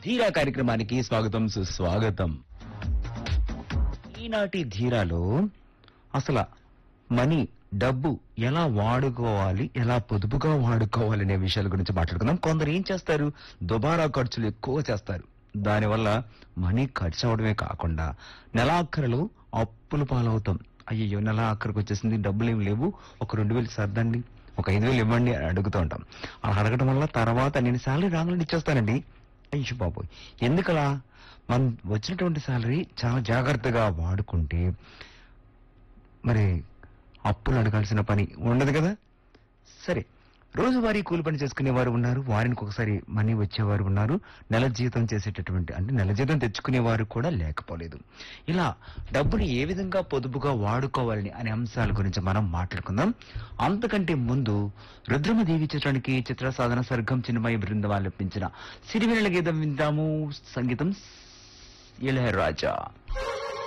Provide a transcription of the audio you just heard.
ధీరా కార్యక్రమానికి స్వాగతం సుస్వాగతం. ఈనాటి ధీరాలో అసలు మనీ డబ్బు ఎలా వాడుకోవాలి, ఎలా పొదుపుగా వాడుకోవాలి అనే విషయాల గురించి మాట్లాడుకుందాం. కొందరు ఏం చేస్తారు, దుబారా ఖర్చులు ఎక్కువ చేస్తారు. దానివల్ల మనీ ఖర్చు అవడమే కాకుండా నెలాఖరులో అప్పులు పాలవుతాం. అయ్యో నెల ఆఖరికి వచ్చేసింది, డబ్బులు ఏమి లేవు, ఒక 2,000 సర్దండి, ఒక 5,000 ఇవ్వండి అని అడుగుతూ ఉంటాం. అలా అడగడం వల్ల తర్వాత నేను శాలరీ రాగానే ఇచ్చేస్తానండి. అయ్యో బాబోయ్, ఎందుకలా? మనం వచ్చినటువంటి శాలరీ చాలా జాగ్రత్తగా వాడుకుంటే మరి అప్పులు అడగాల్సిన పని ఉండదు కదా. సరే, రోజువారీ కూలి పని చేసుకునే వారు ఉన్నారు, వారానికి ఒకసారి మనీ వచ్చేవారు ఉన్నారు, నెల జీతం చేసేటటువంటి అంటే నెల జీతం తెచ్చుకునే వారు కూడా లేకపోలేదు. ఇలా డబ్బుని ఏ విధంగా పొదుపుగా వాడుకోవాలని అనే అంశాల గురించి మనం మాట్లాడుకుందాం. అంతకంటే ముందు రుద్రమదేవి చిత్రానికి చిత్ర సాధన సర్గం చిన్నమయ్య బృందం ఆలపించిన సిరివెన్నెల గీతం విందాము. సంగీతం ఇళయరాజా.